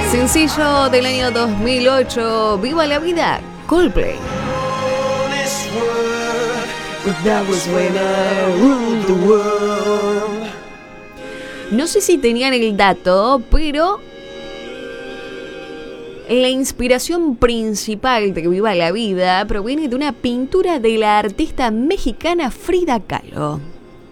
Sencillo del año 2008, Viva la Vida, Coldplay. No sé si tenían el dato, pero la inspiración principal de Viva la Vida proviene de una pintura de la artista mexicana Frida Kahlo.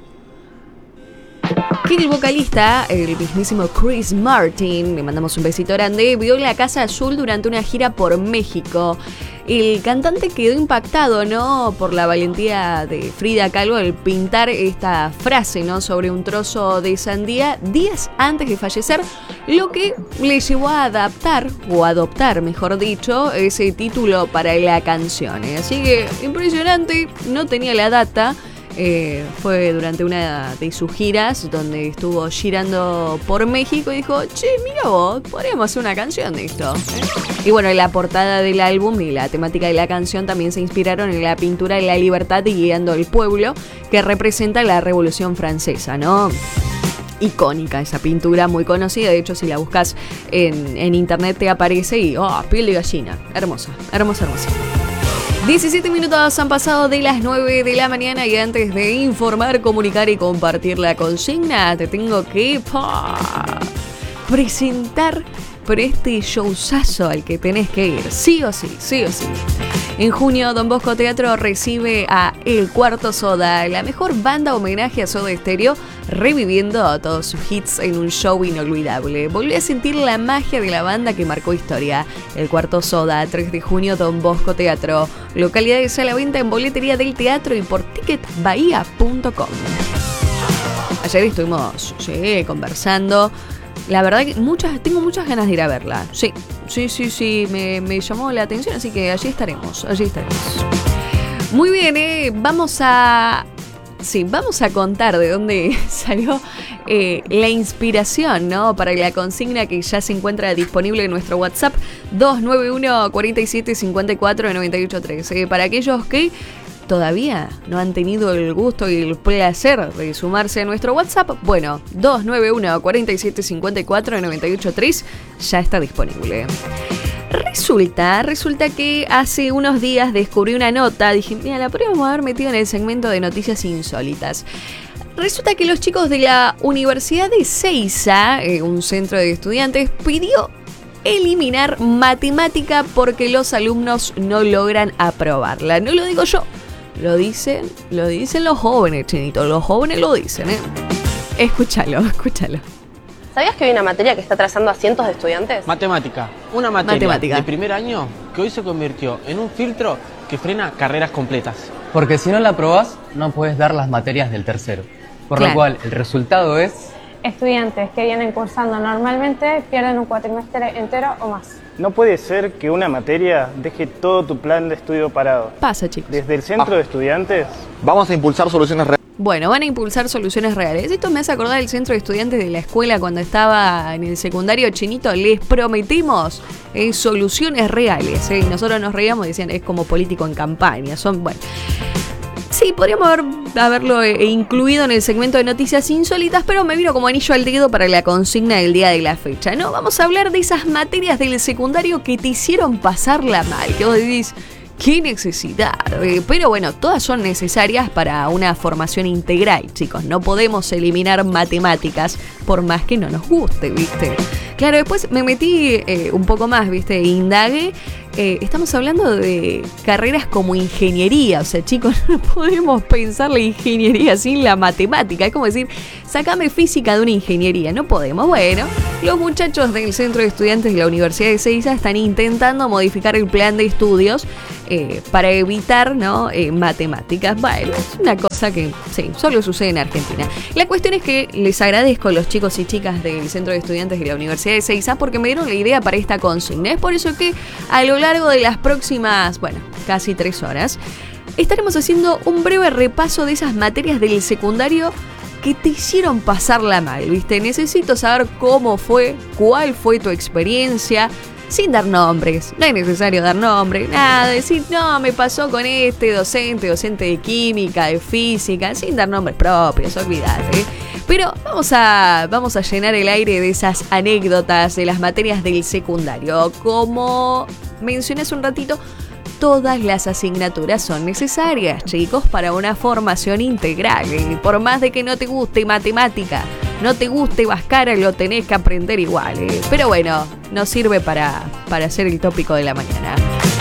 Que el vocalista, el mismísimo Chris Martin, le mandamos un besito grande, vio la Casa Azul durante una gira por México. El cantante quedó impactado, ¿no?, por la valentía de Frida Kahlo al pintar esta frase, ¿no?, sobre un trozo de sandía días antes de fallecer, lo que le llevó a adoptar, mejor dicho, ese título para la canción. Así que impresionante, no tenía la data. Fue durante una de sus giras donde estuvo girando por México y dijo, che, mira vos, podríamos hacer una canción de esto. Y bueno, la portada del álbum y la temática de la canción también se inspiraron en la pintura de la libertad y guiando al pueblo, que representa la Revolución Francesa, ¿no? Icónica esa pintura, muy conocida. De hecho, si la buscas en internet te aparece y, piel de gallina. Hermosa, hermosa, hermosa. 17 minutos han pasado de las 9 de la mañana y antes de informar, comunicar y compartir la consigna, te tengo que presentar por este showzazo al que tenés que ir, sí o sí, sí o sí. En junio, Don Bosco Teatro recibe a El Cuarto Soda, la mejor banda homenaje a Soda Stereo, reviviendo todos sus hits en un show inolvidable. Volví a sentir la magia de la banda que marcó historia. El Cuarto Soda, 3 de junio, Don Bosco Teatro. Localidades a la venta en boletería del teatro y por ticketbahía.com. Ayer estuvimos conversando. La verdad que tengo muchas ganas de ir a verla. Sí, me llamó la atención, así que allí estaremos. Muy bien, vamos a contar de dónde salió la inspiración, ¿no?, para la consigna que ya se encuentra disponible en nuestro WhatsApp 291 47 54 98 3. Para aquellos que todavía no han tenido el gusto y el placer de sumarse a nuestro WhatsApp, bueno, 291 47 54 98 3 ya está disponible. Resulta que hace unos días descubrí una nota, dije, mira, la podríamos haber metido en el segmento de noticias insólitas. Resulta que los chicos de la Universidad de Ezeiza, un centro de estudiantes, pidió eliminar matemática porque los alumnos no logran aprobarla. No lo digo yo, lo dicen los jóvenes, Chinito, los jóvenes lo dicen, Escúchalo. ¿Sabías que hay una materia que está atrasando a cientos de estudiantes? Matemática. Una materia de primer año que hoy se convirtió en un filtro que frena carreras completas. Porque si no la aprobás, no puedes dar las materias del tercero. Por lo cual, el resultado es... Estudiantes que vienen cursando normalmente pierden un cuatrimestre entero o más. No puede ser que una materia deje todo tu plan de estudio parado. Pasa, chicos. Desde el centro de estudiantes... Vamos a impulsar soluciones reales. Bueno, van a impulsar soluciones reales. Esto me hace acordar del centro de estudiantes de la escuela cuando estaba en el secundario, Chinito. Les prometimos soluciones reales. Nosotros nos reíamos y decían, es como político en campaña. Sí, podríamos haberlo incluido en el segmento de noticias insólitas, pero me vino como anillo al dedo para la consigna del día de la fecha, ¿no? Vamos a hablar de esas materias del secundario que te hicieron pasarla mal, que vos decís, qué necesidad. Pero bueno, todas son necesarias para una formación integral, chicos. No podemos eliminar matemáticas por más que no nos guste, ¿viste? Claro, después me metí un poco más, ¿viste? Indagué. Estamos hablando de carreras como ingeniería. O sea, chicos, no podemos pensar la ingeniería sin la matemática. Es como decir, sacame física de una ingeniería. No podemos. Bueno, los muchachos del Centro de Estudiantes de la Universidad de Ezeiza están intentando modificar el plan de estudios para evitar, ¿no?, matemáticas. Bueno, es una cosa que sí, solo sucede en Argentina. La cuestión es que les agradezco a los chicos y chicas del Centro de Estudiantes de la Universidad de Ezeiza porque me dieron la idea para esta consigna. Es por eso que a lo largo de las próximas, casi 3 horas, estaremos haciendo un breve repaso de esas materias del secundario que te hicieron pasarla mal, ¿viste? Necesito saber cómo fue, cuál fue tu experiencia, sin dar nombres. No es necesario dar nombres, nada, decir, no, me pasó con este docente de química, de física, sin dar nombres propios, olvídate. Pero vamos a llenar el aire de esas anécdotas de las materias del secundario. Como mencioné hace un ratito, todas las asignaturas son necesarias, chicos, para una formación integral. Y por más de que no te guste matemática, no te guste Bhaskara, lo tenés que aprender igual. Pero bueno, nos sirve para hacer el tópico de la mañana.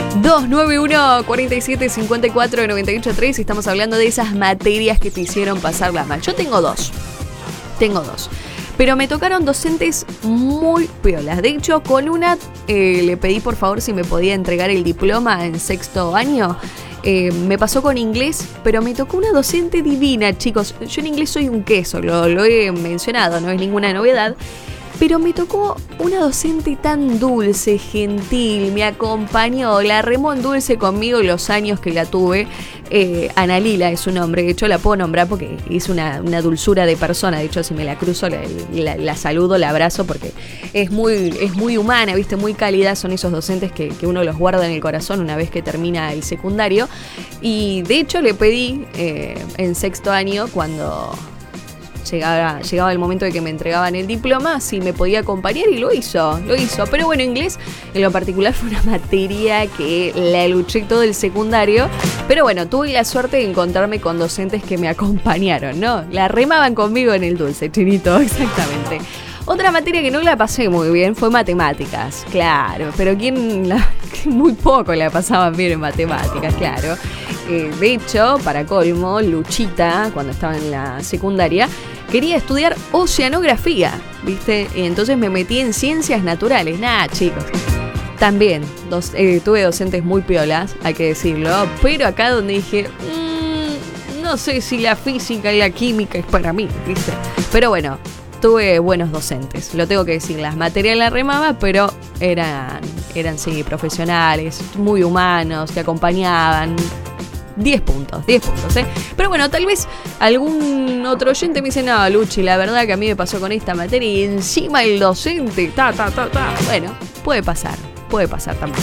291-4754-983. Estamos hablando de esas materias que te hicieron pasarla mal. Yo tengo dos. Pero me tocaron docentes muy piolas. De hecho, con una le pedí por favor si me podía entregar el diploma en sexto año. Me pasó con inglés, pero me tocó una docente divina, chicos. Yo en inglés soy un queso, lo he mencionado, no es ninguna novedad. Pero me tocó una docente tan dulce, gentil, me acompañó, la remó en dulce conmigo los años que la tuve. Ana Lila es su nombre, de hecho la puedo nombrar porque es una dulzura de persona. De hecho, si me la cruzo, la saludo, la abrazo porque es muy humana, ¿viste? Muy cálida. Son esos docentes que uno los guarda en el corazón una vez que termina el secundario. Y de hecho le pedí en sexto año, cuando llegaba el momento de que me entregaban el diploma, si me podía acompañar, y lo hizo. Pero bueno, inglés en lo particular fue una materia que la luché todo el secundario. Pero bueno, tuve la suerte de encontrarme con docentes que me acompañaron, ¿no? La remaban conmigo en el dulce, Chinito, exactamente. Otra materia que no la pasé muy bien fue matemáticas, claro. Pero muy poco la pasaban bien en matemáticas, claro. De hecho, para colmo, Luchita, cuando estaba en la secundaria, quería estudiar oceanografía, ¿viste? Y entonces me metí en ciencias naturales. Nada, chicos. También tuve docentes muy piolas, hay que decirlo. Pero acá donde dije, no sé si la física y la química es para mí, ¿viste? Pero bueno, tuve buenos docentes, lo tengo que decir. Las materias las remaba, pero eran sí, profesionales, muy humanos, te acompañaban. 10 puntos, Pero bueno, tal vez algún otro oyente me dice, no, Luchi, la verdad que a mí me pasó con esta materia y encima el docente, Bueno, puede pasar también.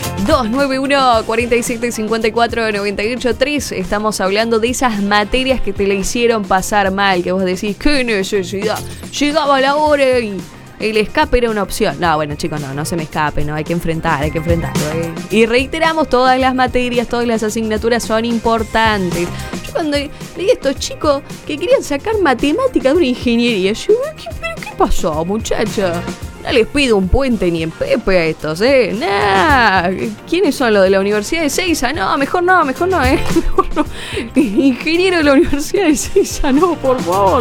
291-4754-983. Estamos hablando de esas materias que te le hicieron pasar mal, que vos decís, qué necesidad. Llegaba la hora y el escape era una opción. No, bueno, chicos, no se me escape, no, hay que enfrentarlo. Y reiteramos, todas las materias, todas las asignaturas son importantes. Yo cuando leí a estos chicos que querían sacar matemática de una ingeniería, yo, ¿qué pasó, muchacha? No les pido un puente ni en Pepe a estos, Nah. ¿Quiénes son los de la Universidad de Seiza? No, mejor no, Mejor no. Ingeniero de la Universidad de Seiza, no, por favor.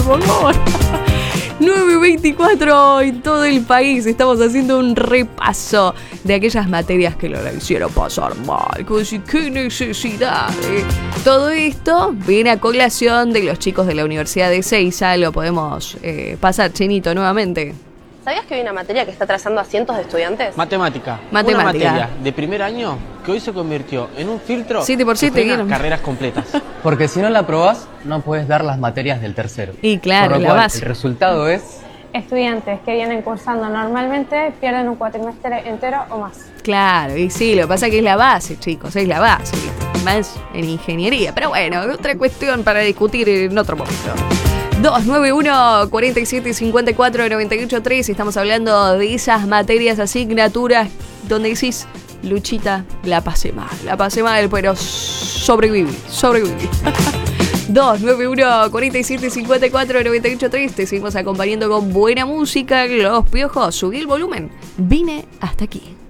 9:24 en todo el país. Estamos haciendo un repaso de aquellas materias que lo hicieron pasar mal. ¡Qué necesidad! Todo esto viene a colación de los chicos de la Universidad de Seiza. Lo podemos pasar, Chinito, nuevamente. ¿Sabías que hay una materia que está atrasando a cientos de estudiantes? Matemática. Una materia de primer año que hoy se convirtió en un filtro 7x7 que frena carreras completas. Porque si no la aprobás, no puedes dar las materias del tercero. Y claro, por lo la cual, base. El resultado es... Estudiantes que vienen cursando normalmente pierden un cuatrimestre entero o más. Claro, y sí, lo que pasa es que es la base, chicos, es la base, más en ingeniería. Pero bueno, otra cuestión para discutir en otro momento. 291-4754-983. Estamos hablando de esas materias, asignaturas donde decís, Luchita, la pasé mal, pero sobreviví. 291-4754-983. Te seguimos acompañando con buena música. Los Piojos, subí el volumen. Vine hasta aquí.